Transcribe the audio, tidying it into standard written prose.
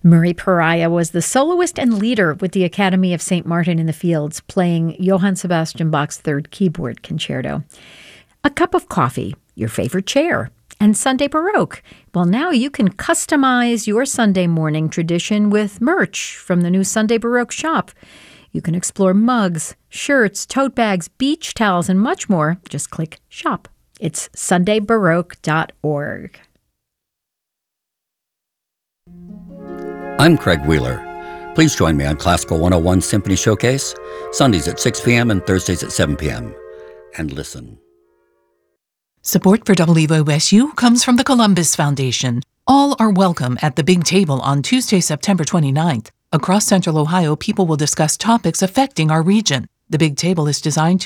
Murray Pariah was the soloist and leader with the Academy of St. Martin in the Fields, playing Johann Sebastian Bach's Third Keyboard Concerto. A cup of coffee, your favorite chair, and Sunday Baroque. Well, now you can customize your Sunday morning tradition with merch from the new Sunday Baroque shop. You can explore mugs, shirts, tote bags, beach towels, and much more. Just click shop. It's sundaybaroque.org. I'm Craig Wheeler. Please join me on Classical 101 Symphony Showcase, Sundays at 6 p.m. and Thursdays at 7 p.m. And listen. Support for WOSU comes from the Columbus Foundation. All are welcome at the Big Table on Tuesday, September 29th. Across Central Ohio, people will discuss topics affecting our region. The Big Table is designed to